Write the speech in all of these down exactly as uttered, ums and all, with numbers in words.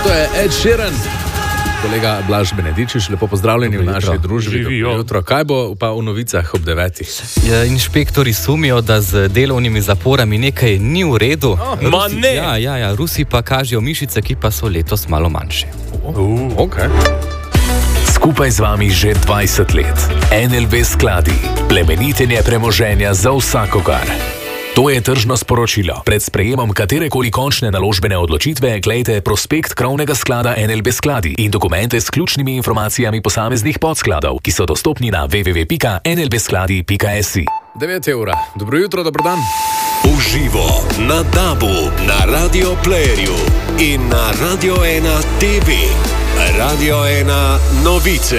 To je Ed Sheeran. Kolega Blaž Benedičič, lepo pozdravljeni v naši družbi. Jutro. Kaj bo pa v novicah ob devetih? Ja, inšpektori sumijo, da z delovnimi zaporami nekaj ni v redu. Oh, Ma ne! Ja, ja, ja, Rusi pa kažejo mišice, ki pa so letos malo manjše. Uh, okay. Skupaj z vami že dvajset let. N L B skladi. Plemenitenje premoženja za vsakogar. To je tržno sporočilo. Pred sprejemom katerekoli končne naložbene odločitve glejte prospekt krovnega sklada N L B skladi in dokumente s ključnimi informacijami posameznih podskladov, ki so dostopni na w w w pika n l b skladi pika s i. devet ura. Dobro jutro, dober dan. Uživo na Dabu, na Radio Playerju in na Radio ena T V. Radio ena novice.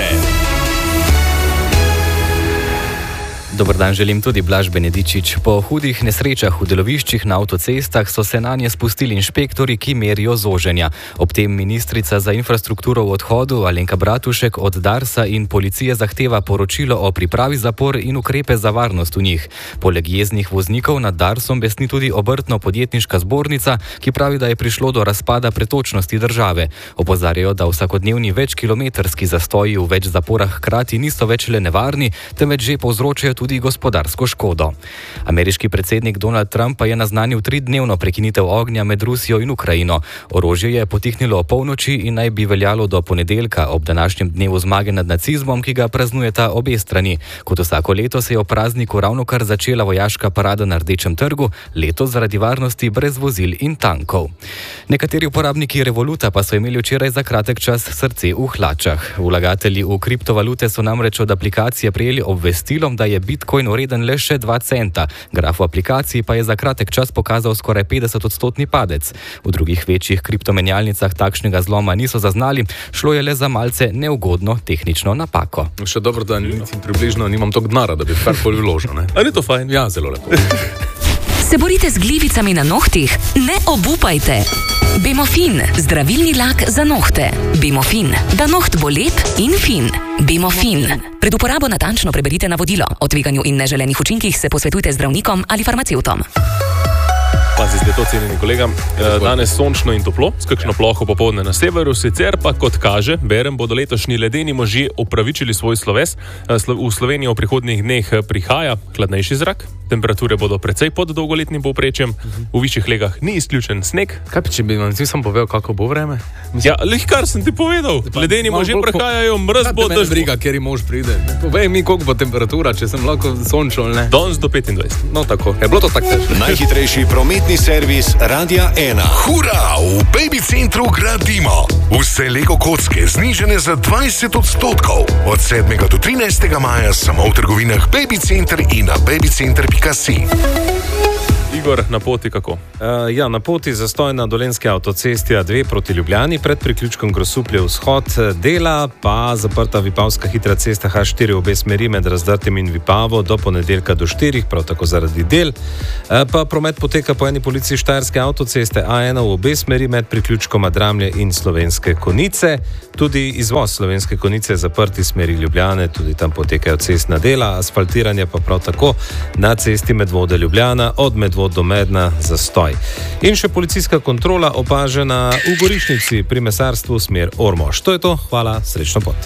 Dober dan želim tudi Blaž Benedičič. Po hudih nesrečah v deloviščih na avtocestah so se nanje spustili inšpektori, ki merijo zoženja. Ob tem ministrica za infrastrukturo v odhodu Alenka Bratušek od Darsa in policije zahteva poročilo o pripravi zapor in ukrepe za varnost v njih. Poleg jeznih voznikov nad Darsom besni tudi obrtno-podjetniška zbornica, ki pravi, da je prišlo do razpada pretočnosti države. Opozarjajo, da vsakodnevni večkilometrski zastoji v več zaporah hkrati niso več le nevarni, temveč že povzročajo tudi gospodarsko škodo. Ameriški predsednik Donald Trump pa je naznanil tridnevno prekinitev ognja med Rusijo in Ukrajino. Orožje je potihnilo o polnoči in naj bi veljalo do ponedeljka ob današnjem dnevu zmage nad nacizmom, ki ga praznujeta obe strani. Kot vsako leto se je o prazniku ravnokar začela vojaška parada na Rdečem trgu, letos zaradi varnosti brez vozil in tankov. Nekateri uporabniki Revoluta pa so imeli včeraj za kratek čas srce v hlačah. Vlagatelji v kriptovalute so namreč od aplikacije prejeli obvestilo, da je Bitcoin vreden le še dva centa. Graf v aplikaciji pa je za kratek čas pokazal skoraj petdeset odstotni padec. V drugih večjih kriptomenjalnicah takšnega zloma niso zaznali, šlo je le za malce neugodno tehnično napako. Še dobro, da niti približno nimam toliko denarja, da bi karkoli vložil, ne? A ni to fajn? Ja, zelo lepo. Se borite z glivicami na nohtih? Ne obupajte! Bemofin, zdravilni lak za nohte. Bemofin, da noht bo lep in fin. Bemofin. Pred uporabo natančno preberite navodilo. O tveganju in neželenih učinkih se posvetujte z zdravnikom ali farmacevtom. Pazi, zdaj to cenjeni kolega. Danes sončno in toplo, s kakšno ploho popoldne na severu, sicer pa, kot kaže, berem, bodo letošnji ledeni možje upravičili svoj sloves. V Sloveniji v prihodnjih dneh prihaja hladnejši zrak, temperature bodo precej pod dolgoletnim povprečjem, v višjih legah ni izključen sneg. Kaj pa, če bi vam ti sam povedal, kako bo vreme? Mislim, ja, lih kar sem ti povedal. Ledeni možje prihajajo, mrz bo dež. Briga, kjer mož pride. Povej mi, koliko bo temperatura, če sem lahko sončil, ne? Danes do petindvajset. No, tako. Je bilo to tako težko. Najhitrejši prometni servis Radia ena. Hura! V Baby Centru gradimo. Vse Lego kocke znižene za dvajset odstotkov. Od sedmega do trinajstega maja samo v trgovinah Baby Center in na babycenter pika si. Igor, na poti kako? Uh, ja, na poti zastoj na Dolenjski avtocesti A dve proti Ljubljani, pred priključkom Grosuplje vzhod, dela pa zaprta Vipavska hitra cesta H štiri v obe smeri med Razdrtem in Vipavo do ponedeljka do štirih, prav tako zaradi del. Uh, pa promet poteka po eni policiji Štajerske avtoceste A ena v obe smeri med priključkom Adramlje in Slovenske Konjice. Tudi izvoz Slovenske Konjice je zaprt iz smeri Ljubljane, tudi tam potekajo cestna dela, asfaltiranje pa prav tako na cesti Medvode Ljubljana od Medvode do Medna zastoj. In še policijska kontrola opažena v Gorišnici pri mesarstvu smer Ormož. To je to, hvala, srečno pot.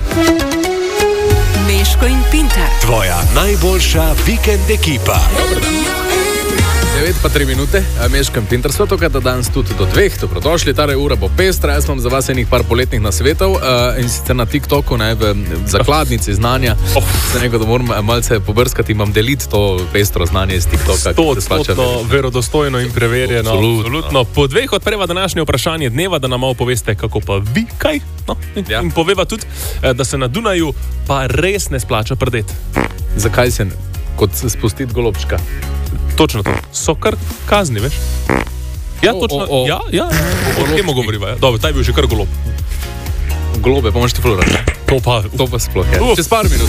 Meško in Pintar. Tvoja najboljša vikend ekipa. devet pa tri minute, Meško in Pintar sva tukaj, da danes tudi do dveh, dobrodošli, ta ura bo pestra, jaz imam za vas enih par poletnih nasvetov uh, in sicer na TikToku, ne, v zakladnici znanja, oh. za nekaj, da moram malce pobrskati, imam deliti to pestro znanje iz TikToka. To odstotno, verodostojno in preverjeno. Absolutno. Absolutno. Po dveh odpreva današnje vprašanje dneva, da nam malo poveste, kako pa vi kaj, no, in, ja. in poveva tudi, da se na Dunaju pa res ne splača prdeti. Zakaj se ne? Kot spustiti golobčka. Točno to. So kar kazni, veš? Ja, točno. O, o, o. Ja, ja. O tem govoriva, ja. Dobro, taj je bil že kar golob. Golobe, pa moš ti flora, ne? To pa, to pa sploh, ja. Čez par minut.